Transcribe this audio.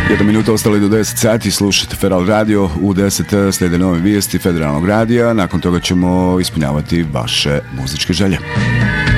1 minuta ostali do 10 sati, slušate Feral Radio, u 10 slijede nove vijesti Federalnog radija, nakon toga ćemo ispunjavati vaše muzičke želje.